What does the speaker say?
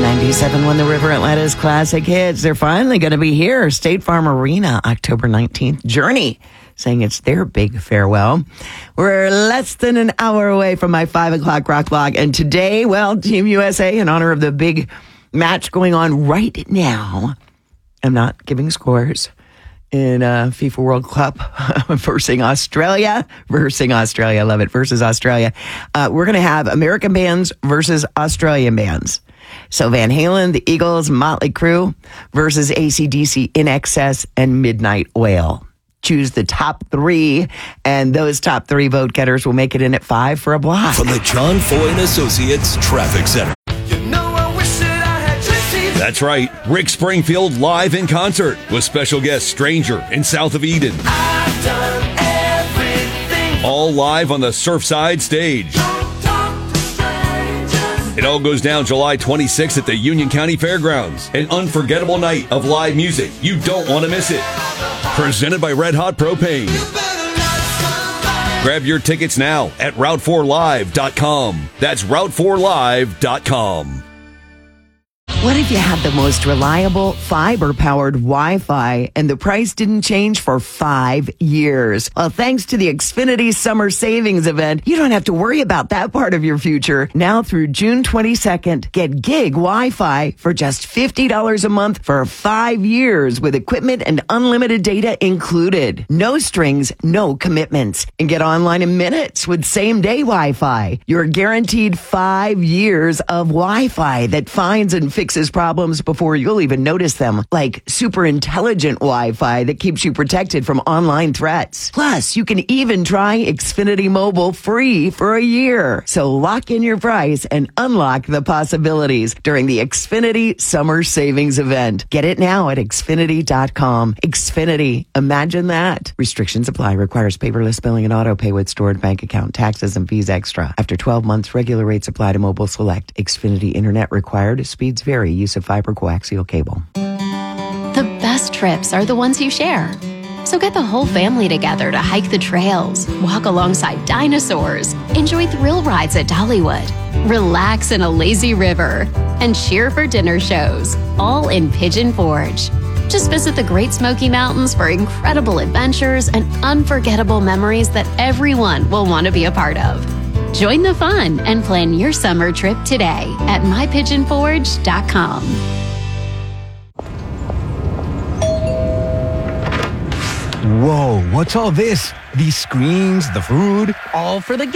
97 The River Atlanta's classic hits. They're finally going to be here. State Farm Arena, October 19th. Journey saying it's their big farewell. We're less than an hour away from my 5 o'clock rock block. And today, well, Team USA, in honor of the big match going on right now, I'm not giving scores, in FIFA World Cup versus Australia. Love it. Versus Australia. We're going to have American bands versus Australian bands. So Van Halen, the Eagles, Motley Crue versus AC/DC, In Excess, and Midnight Oil. Choose the top three, and those top three vote getters will make it in at 5 for a block. From the John Foy and Associates Traffic Center. That's right, Rick Springfield live in concert with special guest Stranger and South of Eden. I've done everything. All live on the Surfside stage. Don't talk to strangers. It all goes down July 26th at the Union County Fairgrounds. An unforgettable night of live music. You don't want to miss it. Presented by Red Hot Propane. Grab your tickets now at Route4Live.com. That's Route4Live.com. What if you had the most reliable fiber-powered Wi-Fi and the price didn't change for 5 years? Well, thanks to the Xfinity Summer Savings Event, you don't have to worry about that part of your future. Now through June 22nd, get gig Wi-Fi for just $50 a month for 5 years with equipment and unlimited data included. No strings, no commitments. And get online in minutes with same-day Wi-Fi. You're guaranteed 5 years of Wi-Fi that finds and fixes problems before you'll even notice them, like super intelligent Wi-Fi that keeps you protected from online threats. Plus, you can even try Xfinity Mobile free for a year. So lock in your price and unlock the possibilities during the Xfinity Summer Savings Event. Get it now at Xfinity.com. Xfinity, imagine that. Restrictions apply. Requires paperless billing and auto pay with stored bank account, taxes, and fees extra. After 12 months, regular rates apply to Mobile Select. Xfinity Internet required. Speeds vary. Use of fiber coaxial cable. The best trips are the ones you share. So get the whole family together to hike the trails, walk alongside dinosaurs, enjoy thrill rides at Dollywood, relax in a lazy river, and cheer for dinner shows, all in Pigeon Forge. Just visit the Great Smoky Mountains for incredible adventures and unforgettable memories that everyone will want to be a part of. Join the fun and plan your summer trip today at mypigeonforge.com. Whoa, what's all this? These screens, the food? All for the